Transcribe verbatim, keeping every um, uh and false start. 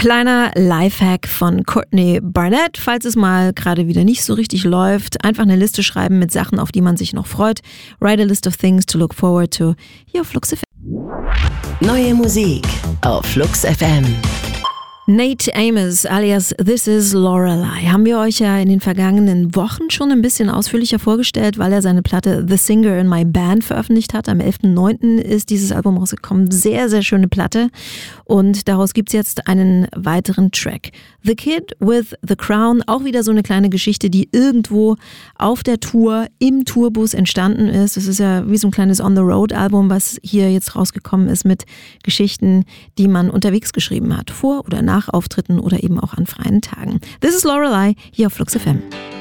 Kleiner Lifehack von Courtney Barnett, falls es mal gerade wieder nicht so richtig läuft. Einfach eine Liste schreiben mit Sachen, auf die man sich noch freut. Write a list of things to look forward to. Hier auf Flux F M. Neue Musik auf Flux F M. Nate Amos alias This Is Lorelei haben wir euch ja in den vergangenen Wochen schon ein bisschen ausführlicher vorgestellt, weil er seine Platte The Singer in My Band veröffentlicht hat. Am elften neunten ist dieses Album rausgekommen. Sehr, sehr schöne Platte. Und daraus gibt's jetzt einen weiteren Track. The Kid with the Crown, auch wieder so eine kleine Geschichte, die irgendwo auf der Tour, im Tourbus entstanden ist. Das ist ja wie so ein kleines On-the-Road-Album, was hier jetzt rausgekommen ist mit Geschichten, die man unterwegs geschrieben hat. Vor oder nach Auftritten oder eben auch an freien Tagen. This is Lorelei, hier auf Flux F M.